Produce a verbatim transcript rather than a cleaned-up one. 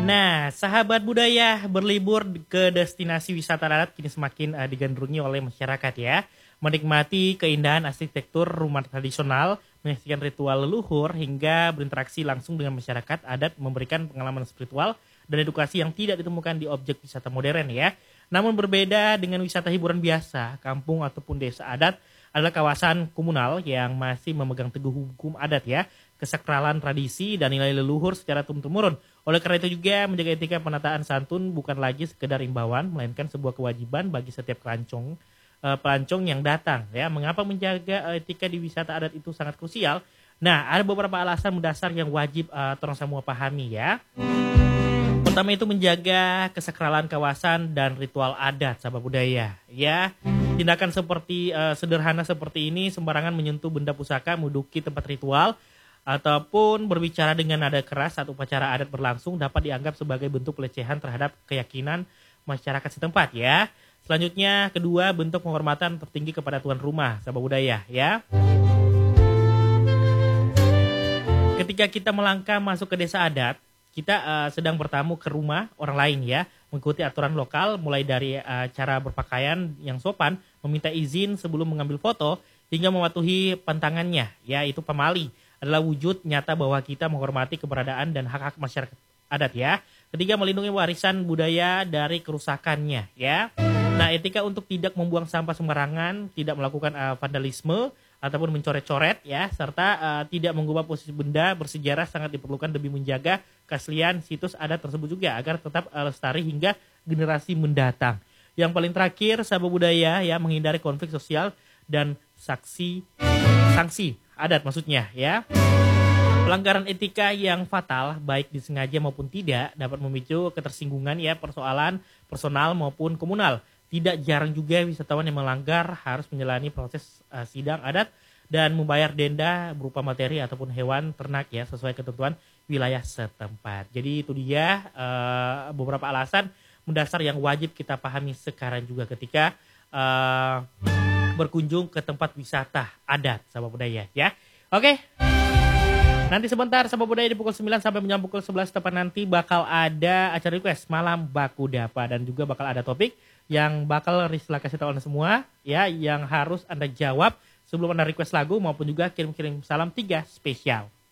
Nah, sahabat budaya berlibur ke destinasi wisata darat kini semakin uh, digandrungi oleh masyarakat ya. Menikmati keindahan arsitektur rumah tradisional, menyaksikan ritual leluhur, hingga berinteraksi langsung dengan masyarakat adat memberikan pengalaman spiritual dan edukasi yang tidak ditemukan di objek wisata modern ya. Namun berbeda dengan wisata hiburan biasa, kampung ataupun desa adat adalah kawasan komunal yang masih memegang teguh hukum adat ya, kesakralan tradisi dan nilai leluhur secara turun-temurun. Oleh karena itu juga menjaga etika penataan santun bukan lagi sekedar imbauan, melainkan sebuah kewajiban bagi setiap pelancong eh, pelancong yang datang ya. Mengapa menjaga eh, etika di wisata adat itu sangat krusial? Nah, ada beberapa alasan mendasar yang wajib uh, orang semua pahami ya. Pertama itu menjaga kesakralan kawasan dan ritual adat sahabat budaya ya. Tindakan seperti uh, sederhana seperti ini sembarangan menyentuh benda pusaka, menduduki tempat ritual ataupun berbicara dengan nada keras saat upacara adat berlangsung dapat dianggap sebagai bentuk pelecehan terhadap keyakinan masyarakat setempat ya. Selanjutnya kedua, bentuk penghormatan tertinggi kepada tuan rumah sahabat budaya ya. Ketika kita melangkah masuk ke desa adat, kita uh, sedang bertamu ke rumah orang lain ya, mengikuti aturan lokal mulai dari uh, cara berpakaian yang sopan, meminta izin sebelum mengambil foto, hingga mematuhi pantangannya, ya itu pamali, adalah wujud nyata bahwa kita menghormati keberadaan dan hak-hak masyarakat adat ya. Ketiga, melindungi warisan budaya dari kerusakannya ya. Nah, etika untuk tidak membuang sampah sembarangan, tidak melakukan uh, vandalisme, ataupun mencoret-coret ya, serta uh, tidak mengubah posisi benda bersejarah sangat diperlukan demi menjaga keaslian situs adat tersebut juga agar tetap uh, lestari hingga generasi mendatang. Yang paling terakhir, sahabat budaya ya, menghindari konflik sosial dan saksi sanksi adat maksudnya ya. Pelanggaran etika yang fatal baik disengaja maupun tidak dapat memicu ketersinggungan ya, persoalan personal maupun komunal. Tidak jarang juga wisatawan yang melanggar harus menjalani proses uh, sidang adat dan membayar denda berupa materi ataupun hewan ternak ya sesuai ketentuan wilayah setempat. Jadi itu dia uh, beberapa alasan mendasar yang wajib kita pahami sekarang juga ketika uh, berkunjung ke tempat wisata adat sahabat budaya ya. Oke. Nanti sebentar sahabat budaya di pukul sembilan sampai menjelang pukul sebelas tepat nanti bakal ada acara request malam baku dapa dan juga bakal ada topik yang bakal Rizla kasih tahu Anda semua ya, yang harus Anda jawab sebelum Anda request lagu maupun juga kirim-kirim salam tiga spesial.